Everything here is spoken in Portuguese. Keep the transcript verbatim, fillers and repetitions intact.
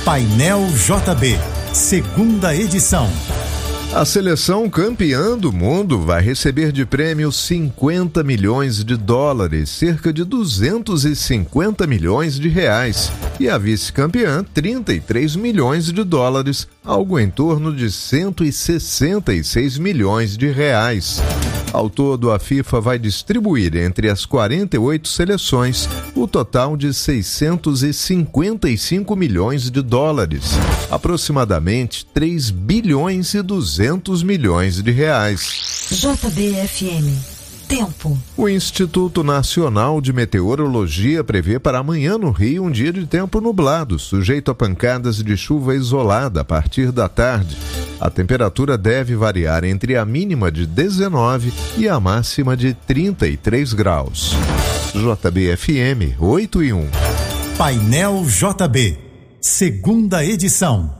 Painel J B, segunda edição. A seleção campeã do mundo vai receber de prêmio cinquenta milhões de dólares, cerca de duzentos e cinquenta milhões de reais. E a vice-campeã, trinta e três milhões de dólares, algo em torno de cento e sessenta e seis milhões de reais. Ao todo, a FIFA vai distribuir entre as quarenta e oito seleções o total de seiscentos e cinquenta e cinco milhões de dólares, aproximadamente três bilhões e duzentos milhões de reais. J B F M. Tempo. O Instituto Nacional de Meteorologia prevê para amanhã no Rio um dia de tempo nublado, sujeito a pancadas de chuva isolada a partir da tarde. A temperatura deve variar entre a mínima de dezenove e a máxima de trinta e três graus. J B F M oito e um. Painel J B, segunda edição.